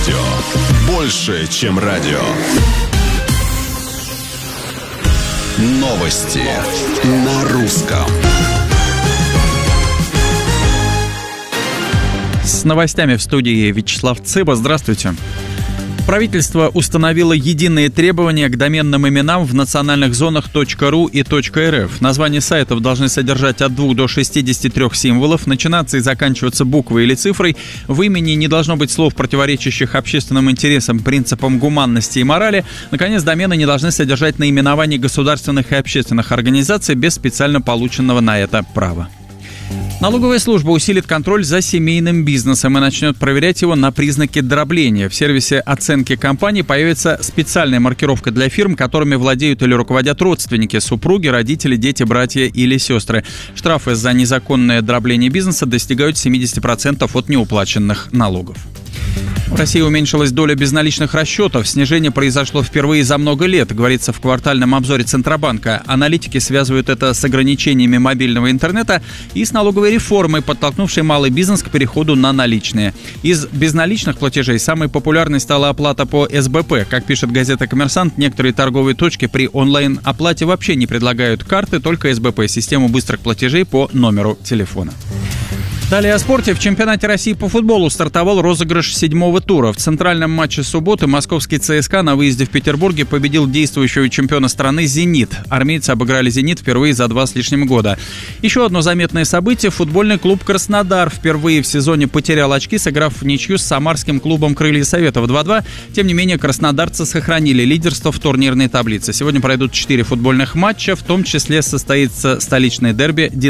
Больше, чем радио. Новости на русском. С новостями в студии Вячеслав Цыба. Здравствуйте. Правительство установило единые требования к доменным именам в национальных зонах .ру и .рф. Названия сайтов должны содержать от 2 до 63 символов, начинаться и заканчиваться буквой или цифрой. В имени не должно быть слов, противоречащих общественным интересам, принципам гуманности и морали. Наконец, домены не должны содержать наименований государственных и общественных организаций без специально полученного на это права. Налоговая служба усилит контроль за семейным бизнесом и начнет проверять его на признаки дробления. В сервисе оценки компаний появится специальная маркировка для фирм, которыми владеют или руководят родственники, супруги, родители, дети, братья или сестры. Штрафы за незаконное дробление бизнеса достигают 70% от неуплаченных налогов. В России уменьшилась доля безналичных расчетов. Снижение произошло впервые за много лет, говорится в квартальном обзоре Центробанка. Аналитики связывают это с ограничениями мобильного интернета и с налоговой реформой, подтолкнувшей малый бизнес к переходу на наличные. Из безналичных платежей самой популярной стала оплата по СБП. Как пишет газета «Коммерсант», некоторые торговые точки при онлайн-оплате вообще не предлагают карты, только СБП, систему быстрых платежей по номеру телефона. Далее о спорте. В чемпионате России по футболу стартовал розыгрыш 7-го тура. В центральном матче субботы московский ЦСКА на выезде в Петербурге победил действующего чемпиона страны «Зенит». Армейцы обыграли «Зенит» впервые за 2 с лишним года. Еще одно заметное событие. Футбольный клуб «Краснодар» впервые в сезоне потерял очки, сыграв в ничью с самарским клубом «Крылья Советов» 2-2. Тем не менее, краснодарцы сохранили лидерство в турнирной таблице. Сегодня пройдут 4 футбольных матча, в том числе состоится столичное дерби